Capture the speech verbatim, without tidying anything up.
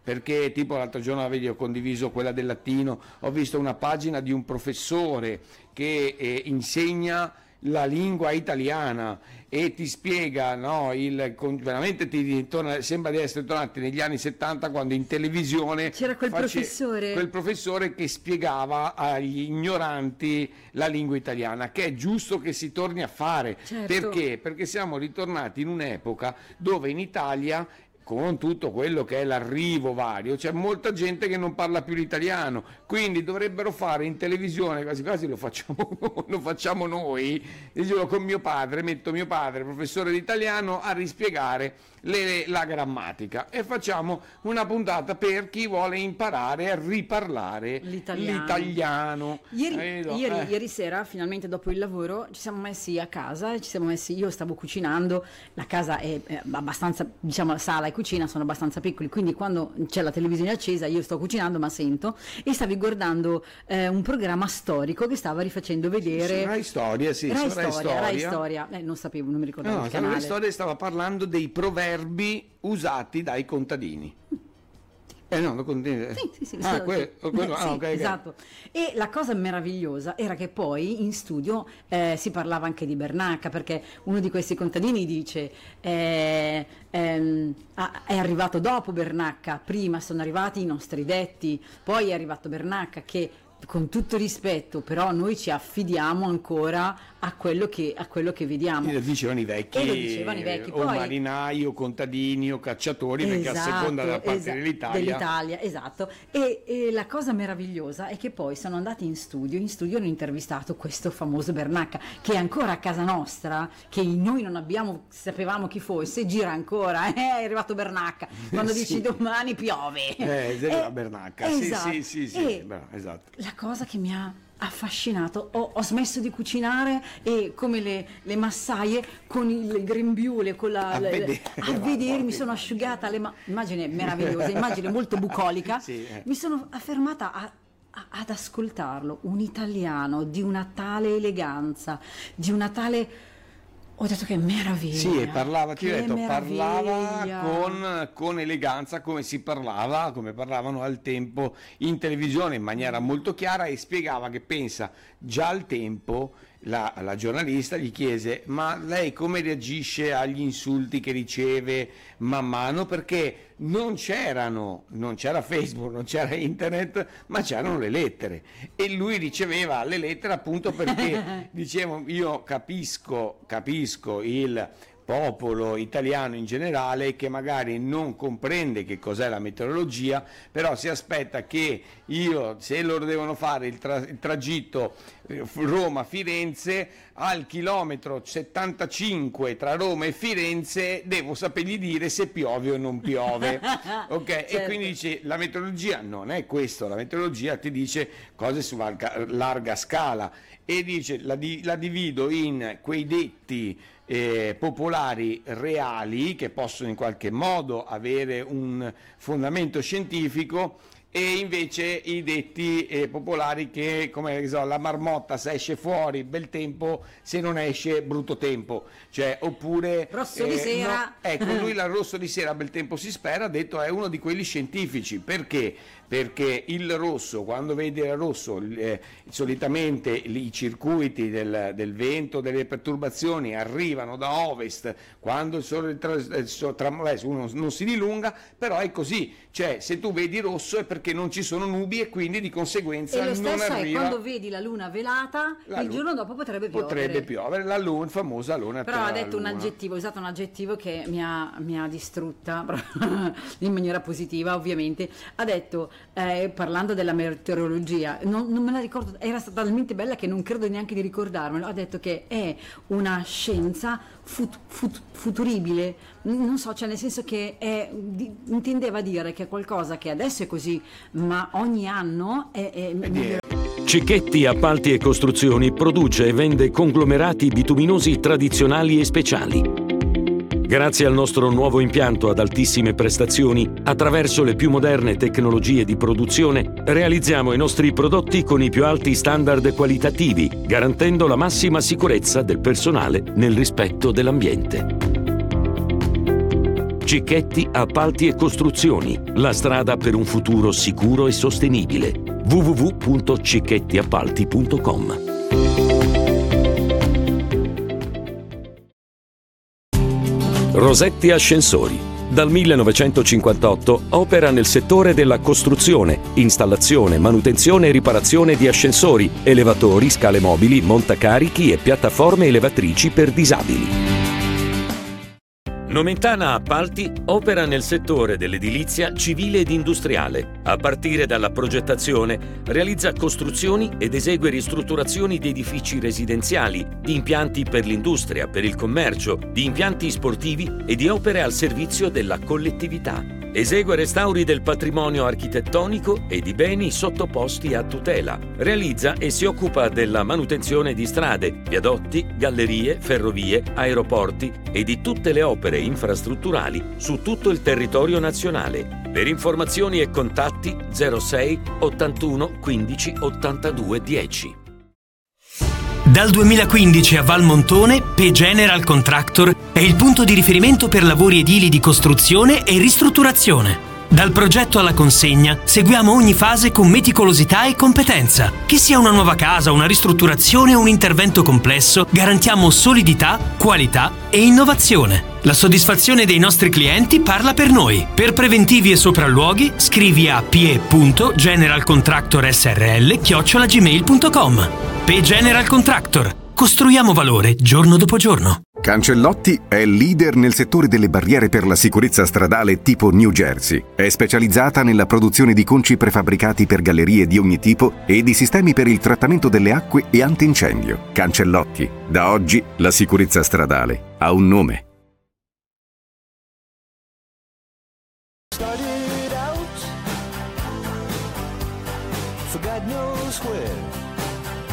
perché tipo l'altro giorno vedi, ho condiviso quella del latino, ho visto una pagina di un professore che eh, insegna la lingua italiana e ti spiega, no, il, veramente ti torna, sembra di essere tornati negli anni settanta, quando in televisione c'era quel face, professore quel professore che spiegava agli ignoranti la lingua italiana, che è giusto che si torni a fare. Certo. Perché? Perché siamo ritornati in un'epoca dove in Italia, con tutto quello che è l'arrivo vario, c'è molta gente che non parla più l'italiano, quindi dovrebbero fare in televisione, quasi quasi lo facciamo, lo facciamo noi, io con mio padre, metto mio padre, professore di italiano, a rispiegare le, la grammatica, e facciamo una puntata per chi vuole imparare a riparlare l'italiano. l'italiano. Ieri, Vedo, ieri, eh. ieri sera, finalmente dopo il lavoro, ci siamo messi a casa, ci siamo messi, io stavo cucinando, la casa è, è abbastanza, diciamo, la sala e cucina sono abbastanza piccoli, quindi quando c'è la televisione accesa io sto cucinando ma sento, e stavi guardando eh, un programma storico che stava rifacendo vedere Rai Storia, sì, Rai, Rai Storia, Storia, Rai Storia. Eh, non sapevo, non mi ricordavo no, il canale. Rai Storia stava parlando dei proverbi usati dai contadini. Eh no, lo continui. Sì, sì, sì, ah, sì, quello, quello, sì, ah, okay, esatto. Okay. E la cosa meravigliosa era che poi in studio eh, si parlava anche di Bernacca, perché uno di questi contadini dice eh, ehm, ah, è arrivato dopo Bernacca, prima sono arrivati i nostri detti, poi è arrivato Bernacca, che con tutto rispetto, però noi ci affidiamo ancora a quello che, a quello che vediamo. E lo dicevano i vecchi, e lo dicevano i vecchi. o Poi, marinai o contadini o cacciatori, esatto, perché a seconda della parte esatto, dell'Italia. dell'Italia, esatto. E, e la cosa meravigliosa è che poi sono andati in studio, in studio hanno intervistato questo famoso Bernacca, che è ancora a casa nostra, che noi non abbiamo, sapevamo chi fosse, gira ancora, eh, è arrivato Bernacca, quando sì. dici domani piove. Eh, è Bernacca, esatto. sì, sì, sì, sì, e bravo, esatto. La cosa che mi ha affascinato, ho, ho smesso di cucinare e come le, le massaie con il grembiule, con la, a la, vedere, a vedere mi sono asciugata le ma- immagine meravigliosa, immagine molto bucolica, sì, eh. mi sono fermata a, a, ad ascoltarlo, un italiano di una tale eleganza, di una tale... Ho detto che meraviglia. Sì, parlava, ti ho detto, meraviglia. parlava con, con eleganza, come si parlava, come parlavano al tempo in televisione, in maniera molto chiara, e spiegava che pensa già al tempo. La, la giornalista gli chiese: ma lei come reagisce agli insulti che riceve man mano? Perché non c'erano, non c'era Facebook, non c'era internet, ma c'erano le lettere, e lui riceveva le lettere appunto perché dicevo, io capisco, capisco il popolo italiano in generale che magari non comprende che cos'è la meteorologia, però si aspetta che io, se loro devono fare il, tra, il tragitto Roma-Firenze, al chilometro settantacinque tra Roma e Firenze devo sapergli dire se piove o non piove. Ok? Certo. E quindi dice, la meteorologia non è questo, la meteorologia ti dice cose su larga, larga scala, e dice la, di, la divido in quei detti Eh, popolari reali che possono in qualche modo avere un fondamento scientifico, e invece i detti eh, popolari che, come so, la marmotta se esce fuori bel tempo, se non esce brutto tempo, cioè, oppure rosso eh, di sera, no, ecco, lui la rosso di sera bel tempo si spera, ha detto, è uno di quelli scientifici. Perché? Perché il rosso, quando vedi il rosso, eh, solitamente i circuiti del, del vento, delle perturbazioni arrivano da ovest, quando il sole tra, tra, uno non si dilunga, però è così, cioè se tu vedi rosso è perché non ci sono nubi e quindi di conseguenza e lo non stesso arriva. È quando vedi la luna velata, la il luna, giorno dopo potrebbe piovere. Potrebbe piovere, la luna, famosa luna. Però ha detto un aggettivo, ha usato un aggettivo che mi ha, mi ha distrutta in maniera positiva, ovviamente. Ha detto, eh, parlando della meteorologia, non, non me la ricordo, era stata talmente bella che non credo neanche di ricordarmelo, ha detto che è una scienza fut, fut, futuribile, non so, cioè nel senso che è, di, intendeva dire che è qualcosa che adesso è così, ma ogni anno è... è, è Cicchetti Appalti e Costruzioni produce e vende conglomerati bituminosi tradizionali e speciali. Grazie al nostro nuovo impianto ad altissime prestazioni, attraverso le più moderne tecnologie di produzione, realizziamo i nostri prodotti con i più alti standard qualitativi, garantendo la massima sicurezza del personale nel rispetto dell'ambiente. Cicchetti Appalti e Costruzioni, la strada per un futuro sicuro e sostenibile. w w w punto cicchetti appalti punto com. Rosetti Ascensori. Dal millenovecentocinquantotto opera nel settore della costruzione, installazione, manutenzione e riparazione di ascensori, elevatori, scale mobili, montacarichi e piattaforme elevatrici per disabili. Nomentana Appalti opera nel settore dell'edilizia civile ed industriale. A partire dalla progettazione, realizza costruzioni ed esegue ristrutturazioni di edifici residenziali, di impianti per l'industria, per il commercio, di impianti sportivi e di opere al servizio della collettività. Esegue restauri del patrimonio architettonico e di beni sottoposti a tutela. Realizza e si occupa della manutenzione di strade, viadotti, gallerie, ferrovie, aeroporti e di tutte le opere infrastrutturali su tutto il territorio nazionale. Per informazioni e contatti zero sei ottantuno quindici ottantadue dieci. Dal duemilaquindici a Valmontone, P General Contractor è il punto di riferimento per lavori edili di costruzione e ristrutturazione. Dal progetto alla consegna seguiamo ogni fase con meticolosità e competenza. Che sia una nuova casa, una ristrutturazione o un intervento complesso, garantiamo solidità, qualità e innovazione. La soddisfazione dei nostri clienti parla per noi. Per preventivi e sopralluoghi scrivi a p e punto general contractor s r l chiocciola gmail punto com. P General Contractor. Costruiamo valore giorno dopo giorno. Cancellotti è leader nel settore delle barriere per la sicurezza stradale tipo New Jersey. È specializzata nella produzione di conci prefabbricati per gallerie di ogni tipo e di sistemi per il trattamento delle acque e antincendio. Cancellotti. Da oggi la sicurezza stradale ha un nome. Started out for God knows where.